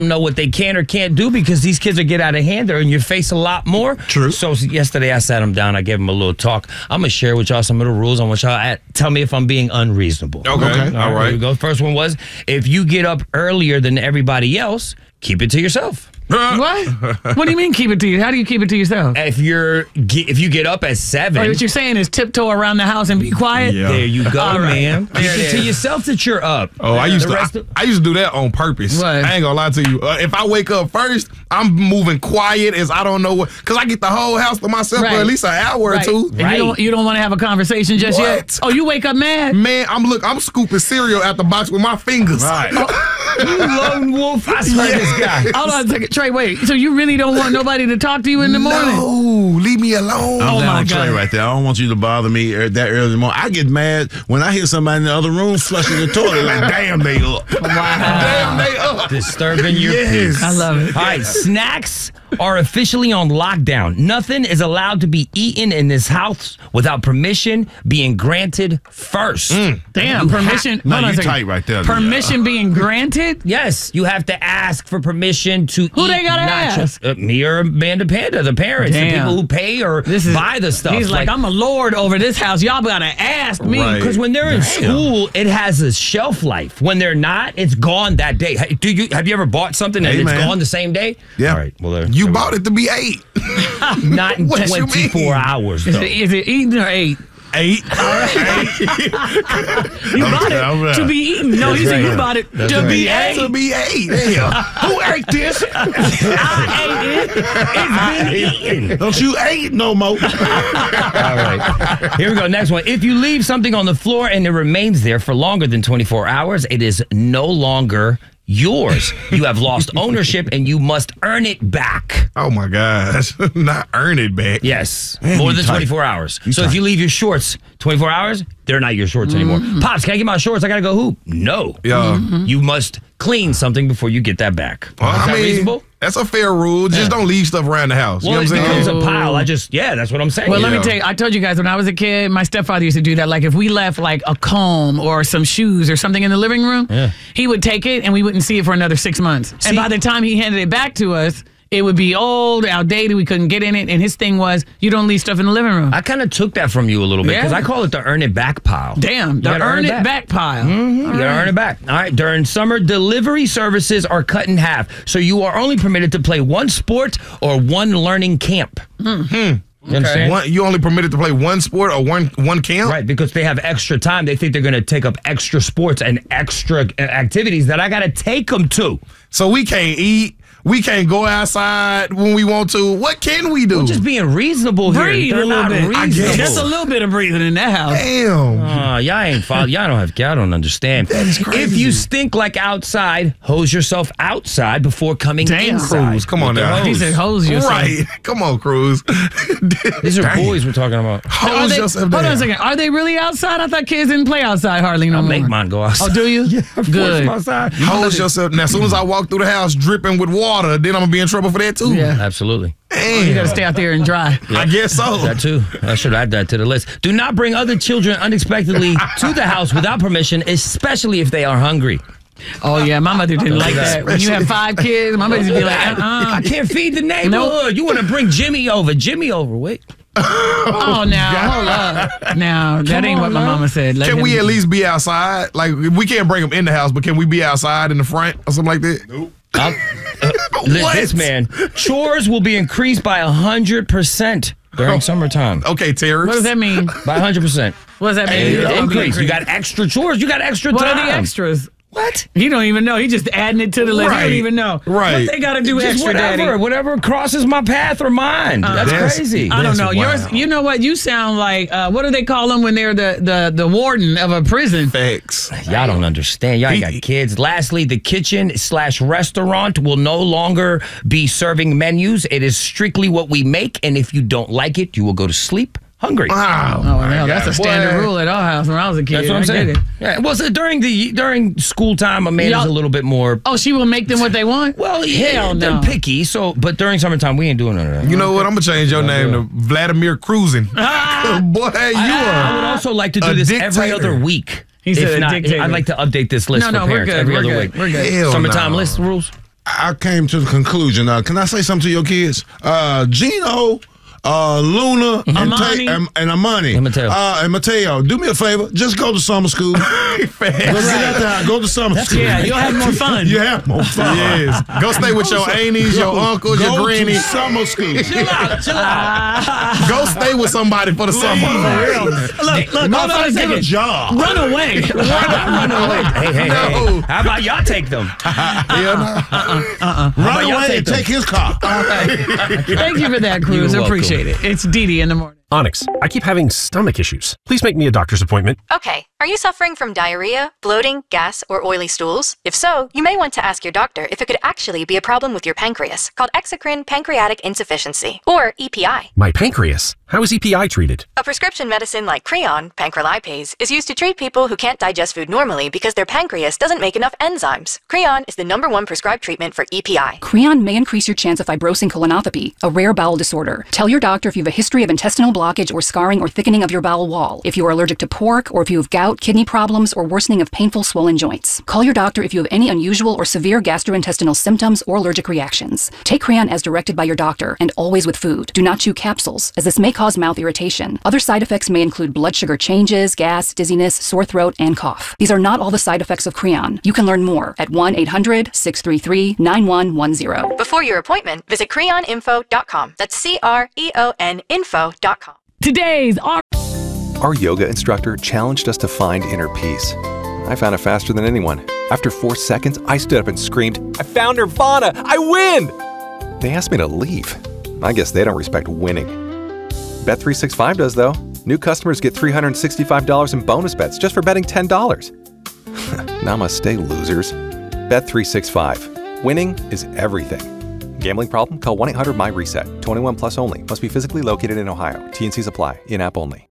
know what they can or can't do because these kids are get out of hand. They're in your face a lot more. True. So yesterday I sat them down. I gave them a little talk. I'm going to share with y'all some of the rules. I want y'all to tell me if I'm being unreasonable. Okay. All right. Here we go. First one was, if you get up earlier than everybody else, keep it to yourself. What? What do you mean keep it to you? How do you keep it to yourself? If you get up at 7. What you're saying is tiptoe around the house and be quiet? Yeah. There you go, All right. man. Keep There it it to is. yourself that you're up. Oh, I used The to do that on purpose. What? I ain't gonna lie to you. If I wake up first, I'm moving quiet as I don't know what, because I get the whole house to myself for Right. at least an hour or Right. two. And you don't want to have a conversation just yet? What? Oh, you wake up mad? Man, I'm scooping cereal out the box with my fingers. Right. You lone wolf. I swear this guy. Hold on a second. Trey, wait. So you really don't want nobody to talk to you in the morning? No, leave me alone. I'm Oh, down my with Trey God. right there. I don't want you to bother me that early in the morning. I get mad when I hear somebody in the other room flushing the toilet. Like, damn, they up. Damn, they up. Disturbing your Yes. peace. I love it. All right, snacks are officially on lockdown. Nothing is allowed to be eaten in this house without permission being granted first. Damn, permission. No, hold on a you second. tight right there. Permission being granted? Yes, you have to ask for permission to eat. Who they gotta nachos. ask? Me or Amanda Panda, the parents, the Damn. people who pay or buy the stuff. He's like, I'm a lord over this house. Y'all gotta ask me. Right. Because when they're in school, it has a shelf life. When they're not, it's gone that day. Hey, have you ever bought something and Hey, it's man. gone the same day? Yeah. All right. Well, You bought it to be 8. not in What you 24 mean? hours. Is Though. it eaten or ate? 8. You bought all it right. to be eaten. No, he said you bought it to be ate. To be 8. Damn. Who ate this? I ate it. It's been eaten. Don't you ain't no more. All right. Here we go. Next one. If you leave something on the floor and it remains there for longer than 24 hours, it is no longer yours. You have lost ownership and you must earn it back. Oh my gosh. Not earn it back. Yes. Man, More you than tight. 24 hours. So if tight. you leave your shorts 24 hours, they're not your shorts anymore. Pops, can I get my shorts? I got to go hoop. No. Yeah. You must clean something before you get that back. Well, Is that reasonable? That's a fair rule. Just don't leave stuff around the house. Well, you know it what I'm becomes saying? a pile. That's what I'm saying. Well, let me Yeah. tell you, I told you guys when I was a kid, my stepfather used to do that. Like if we left like a comb or some shoes or something in the living room, he would take it and we wouldn't see it for another 6 months. And by the time he handed it back to us, it would be old, outdated. We couldn't get in it. And his thing was, you don't leave stuff in the living room. I kind of took that from you a little bit because Yeah. I call it the earn it back pile. Damn, You the gotta earn it back pile. You gotta earn it back. All right. During summer, delivery services are cut in half. So you are only permitted to play one sport or one learning camp. You understand? You only permitted to play one sport or one camp? Right, because they have extra time. They think they're going to take up extra sports and extra activities that I got to take them to. So we can't eat. We can't go outside when we want to. What can we do? Just being reasonable here. Breathe They're a little not bit. reasonable. Just a little bit of breathing in that house. Damn. Y'all ain't follow. Y'all don't understand. That is crazy. If you stink like outside, hose yourself outside before coming Damn. inside. Cruz, come on With the now. hose. He said, hose yourself. Right. Come on, Cruz. These are Dang. boys we're talking about. Hose yourself Hold on down. a second. Are they really outside? I thought kids didn't play outside hardly no I more. make mine go outside. Oh, do you? Yeah, I force Good. them outside. Hose yourself. Now, as soon as I walk through the house dripping with water, then I'm going to be in trouble for that too. Yeah. Absolutely. Damn. You got to stay out there and dry. I guess so. That too. I should add that to the list. Do not bring other children unexpectedly to the house without permission, especially if they are hungry. Oh, yeah. My mother didn't like that. When you have 5 kids, my mother used to be like, I can't feed the neighborhood. You want to bring Jimmy over. Wait. Oh, now, hold up. Now, that ain't what my mama said. Let Can him- we at least be outside? Like, we can't bring them in the house, but can we be outside in the front or something like that? Nope. What? This man, chores will be increased by 100% during summertime. Okay, Terrence. What does that mean? By 100%. What does that mean? Increase. You got extra chores. You got extra What time. are the extras? What? He don't even know. He just adding it to the list. He Right. don't even know. Right. What they got to do Just extra, Daddy? whatever crosses my path or mine. That's crazy. I don't That's know. wild. Yours. You know what? You sound like what do they call them when they're the warden of a prison? Facts. Y'all don't understand. Y'all ain't got kids. Lastly, the kitchen/restaurant will no longer be serving menus. It is strictly what we make, and if you don't like it, you will go to sleep hungry. Wow. Oh, no, that's a standard Boy. rule at our house when I was a kid. That's what I'm I saying. get it. Yeah. Well, so during school time, Amanda's Y'all- a little bit more. Oh, she will make them what they want? Well, hell they're no. picky. So, but during summertime, we ain't doing none of that. You know what? I'm going to change your name to Vladimir Cruising. Boy, you I would are. also like to do a this every dictator. other week. He said If a not, dictator. I'd like to update this list No, for we're parents good. every We're other good. week. We're good. Hell Summertime no. list rules. I came to the conclusion. Can I say something to your kids? Gino, Luna, and Amani. And Mateo. Do me a favor. Just go to summer school. Go to summer school. Yeah, you'll have more fun. You have more fun. Yes. Go stay with your aunties, your uncles, your granny. Summer school. Chill out. Go stay with somebody for the summer. Look, hold on a second. Get a job. Run away. Run away. Hey. How about y'all take them? Run away and take his car. Thank you for that, Cruz. You're welcome. Appreciate it. It's Dee Dee in the morning. Onyx, I keep having stomach issues. Please make me a doctor's appointment. Okay, are you suffering from diarrhea, bloating, gas, or oily stools? If so, you may want to ask your doctor if it could actually be a problem with your pancreas, called exocrine pancreatic insufficiency, or EPI. My pancreas? How is EPI treated? A prescription medicine like Creon, pancrelipase, is used to treat people who can't digest food normally because their pancreas doesn't make enough enzymes. Creon is the #1 prescribed treatment for EPI. Creon may increase your chance of fibrosing colonopathy, a rare bowel disorder. Tell your doctor if you have a history of intestinal blockage or scarring or thickening of your bowel wall, if you are allergic to pork, or if you have gout, kidney problems, or worsening of painful swollen joints. Call your doctor if you have any unusual or severe gastrointestinal symptoms or allergic reactions. Take Creon as directed by your doctor, and always with food. Do not chew capsules, as this may cause mouth irritation. Other side effects may include blood sugar changes, gas, dizziness, sore throat, and cough. These are not all the side effects of Creon. You can learn more at 1-800-633-9110. Before your appointment, visit creoninfo.com. That's CREON info.com. Today's Our yoga instructor challenged us to find inner peace. I found it faster than anyone. After 4 seconds, I stood up and screamed, "I found Nirvana! I win!" They asked me to leave. I guess they don't respect winning. Bet365 does, though. New customers get $365 in bonus bets just for betting $10. Namaste, losers. Bet365. Winning is everything. Gambling problem? Call 1-800-MY-RESET. 21 plus only. Must be physically located in Ohio. T&Cs apply. In-app only.